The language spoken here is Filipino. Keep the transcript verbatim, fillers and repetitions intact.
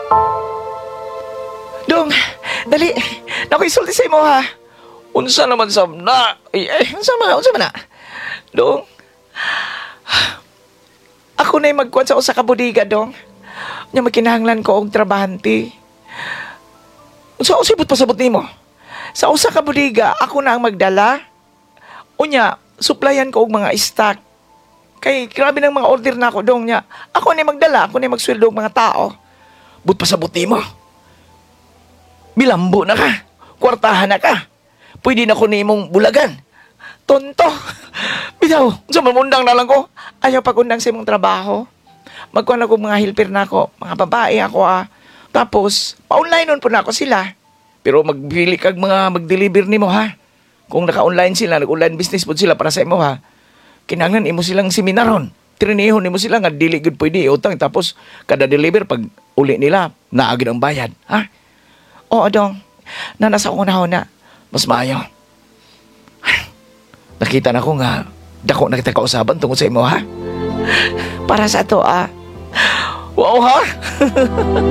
Dong, dali. Nakoy isulti sa imo ha. Unsa naman sab na? Ay, ay, unsa man, unsa man na? Dong, ako na yung magkuhan sa usa ka bodega, dong. Nya magkinahanglan ko og trabahante. Unsa usibot pasabot nimo? Sa usa ka bodega, ako na ang magdala. Unya, suplayan ko og mga stock. Kay grabe ng mga order na ako, dong nya. Ako na yung magdala, ako na yung magsweldo og mga tao. But pasabot nimo. Bilambo na ka. Kwartahan na ka. Pwede na ko nimong bulagan. Tonto. Bitaw, sa mamundang na lang ko. Ayaw pag-undang sa imong trabaho. Magkuhan ako mga helper na ako. Mga babae ako ah. Tapos, pa-online nun po na ako sila. Pero magbili kag mga mag-deliver nimo ha. Kung naka-online sila, nag-online business po sila para sa imo ha. Kinangan imo silang seminaron. Trinihon nimo sila nga dili gud pwede utang. Tapos, kada deliver pag uli nila, naagid ang bayad. Ha? Oo, dong. Na nasa unahon na. Mas maayo. Nakita na ko nga, dako na kita kausaban tungkol sa imo, ha? Para sa to, ah. Wow, ha?